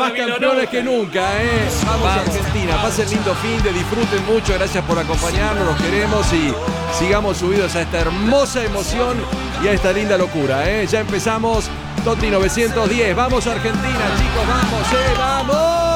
más campeones que nunca, ¿eh? Vamos a Argentina, pasen lindo fin de, disfruten mucho, gracias por acompañarnos, los queremos y sigamos subidos a esta hermosa emoción y a esta linda locura, ¿eh? Ya empezamos, Toti 910, vamos a Argentina, chicos, vamos, vamos.